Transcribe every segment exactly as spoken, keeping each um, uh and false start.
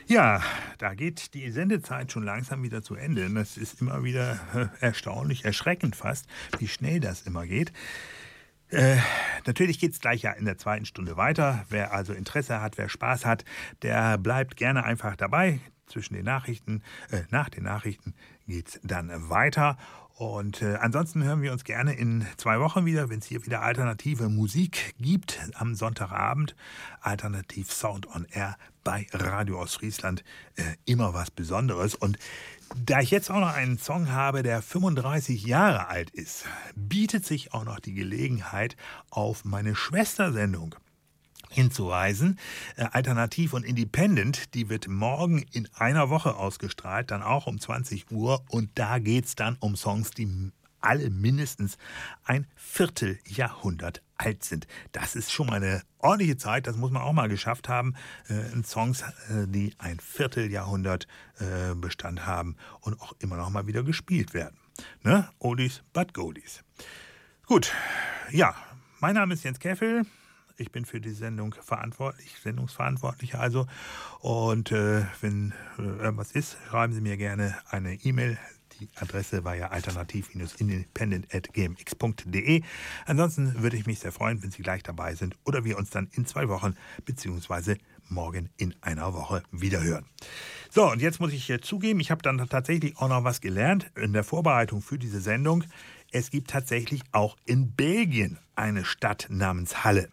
Ja, da geht die Sendezeit schon langsam wieder zu Ende. Und das ist immer wieder äh, erstaunlich, erschreckend fast, wie schnell das immer geht. Äh, natürlich geht es gleich ja in der zweiten Stunde weiter. Wer also Interesse hat, wer Spaß hat, der bleibt gerne einfach dabei. Zwischen den Nachrichten, äh, nach den Nachrichten geht es dann weiter. Und äh, ansonsten hören wir uns gerne in zwei Wochen wieder, wenn es hier wieder alternative Musik gibt am Sonntagabend. Alternativ Sound on Air bei Radio Ostfriesland. Äh, immer was Besonderes. Und da ich jetzt auch noch einen Song habe, der fünfunddreißig Jahre alt ist, bietet sich auch noch die Gelegenheit, auf meine Schwestersendung hinzuweisen. Äh, Alternativ und Independent, die wird morgen in einer Woche ausgestrahlt, dann auch um zwanzig Uhr. Und da geht es dann um Songs, die alle mindestens ein Vierteljahrhundert alt sind. Das ist schon mal eine ordentliche Zeit, das muss man auch mal geschafft haben. Äh, Songs, äh, die ein Vierteljahrhundert äh, Bestand haben und auch immer noch mal wieder gespielt werden. Ne? Oldies but Goldies. Gut, ja, mein Name ist Jens Keffel. Ich bin für die Sendung verantwortlich, Sendungsverantwortlicher also. Und äh, wenn äh, irgendwas ist, schreiben Sie mir gerne eine E-Mail. Die Adresse war ja alternativ-independent at g m x punkt d e. Ansonsten würde ich mich sehr freuen, wenn Sie gleich dabei sind oder wir uns dann in zwei Wochen bzw. morgen in einer Woche wiederhören. So, und jetzt muss ich äh, zugeben, ich habe dann tatsächlich auch noch was gelernt in der Vorbereitung für diese Sendung. Es gibt tatsächlich auch in Belgien eine Stadt namens Halle.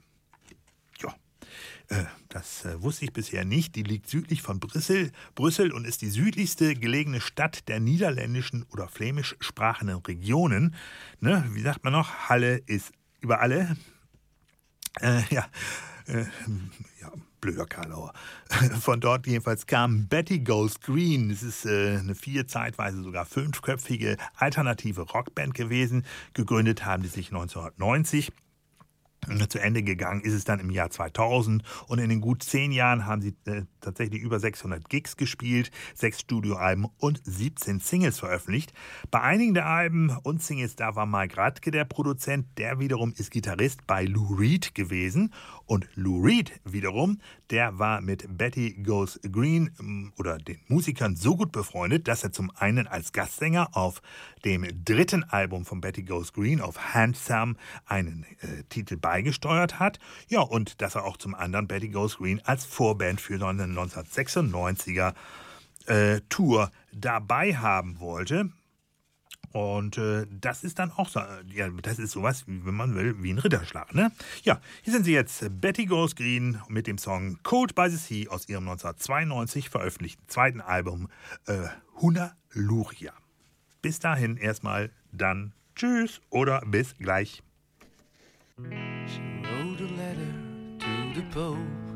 Das äh, wusste ich bisher nicht. Die liegt südlich von Brüssel, Brüssel und ist die südlichste gelegene Stadt der niederländischen oder flämisch sprachenden Regionen. Ne? Wie sagt man noch? Halle ist über alle. Äh, ja, äh, ja, blöder Karlauer. Von dort jedenfalls kam Betty Goes Green. Es ist äh, eine vier, zeitweise sogar fünfköpfige alternative Rockband gewesen. Gegründet haben die sich neunzehnhundertneunzig. Zu Ende gegangen ist es dann im Jahr zweitausend und in den gut zehn Jahren haben sie äh, tatsächlich über sechshundert Gigs gespielt, sechs Studioalben und siebzehn Singles veröffentlicht. Bei einigen der Alben und Singles, da war Mike Radke der Produzent, der wiederum ist Gitarrist bei Lou Reed gewesen. Und Lou Reed wiederum, der war mit Betty Goes Green oder den Musikern so gut befreundet, dass er zum einen als Gastsänger auf dem dritten Album von Betty Goes Green, auf Handsome, einen äh, Titel beigesteuert hat. Ja, und dass er auch zum anderen Betty Goes Green als Vorband für eine neunzehnhundertsechsundneunziger äh, Tour dabei haben wollte. Und äh, das ist dann auch so, ja, das ist sowas, wie, wenn man will, wie ein Ritterschlag, ne? Ja, hier sind sie jetzt, Betty Goes Green mit dem Song Cold by the Sea aus ihrem neunzehnhundertzweiundneunzig veröffentlichten zweiten Album äh, Huna Luria. Bis dahin erstmal dann tschüss oder bis gleich. She wrote a letter to the Pope.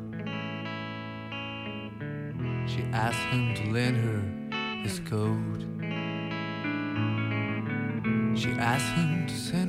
She asked him to lend her his coat. She asked him to send